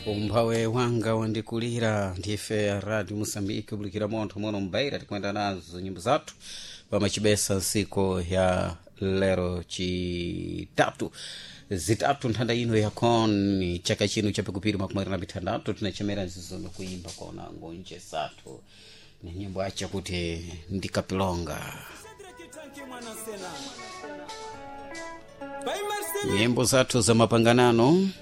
umphawi wanga wandikulira ndife radio Mosambiki kubulikira montho mono mbaira tikwenda nazo nyimbo zathu pamachibesa nsiko ya lero chitatu zitatu nthanda ino yakoni chaka chino chapekupiri makumari na bitandatu tinachemera nzizono kuimba kona ngonje sathu ni nyimbo acha kuti ndikapilonga nyimbo zathu za mapanganano